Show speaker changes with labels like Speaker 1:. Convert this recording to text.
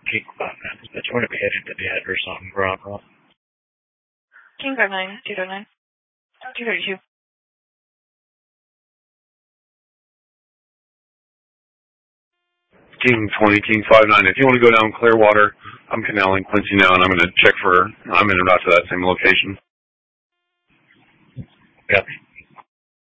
Speaker 1: King 59. That's going to be heading to the address on Ground Rock.
Speaker 2: King 59, 209. 232.
Speaker 3: King 20, King 59. If you want to go down Clearwater, I'm canaling Quincy now, and I'm going to check for, I'm in and out to that same location.
Speaker 1: Yep.